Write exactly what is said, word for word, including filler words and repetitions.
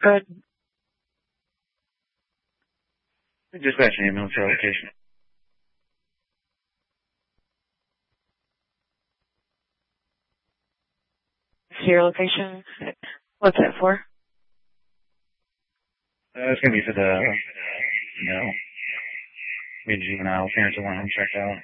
Good. Dispatch an ambulance to our location. To your location. What's that for? Uh, it's going to be for the, you know, juvenile parents that want him checked out.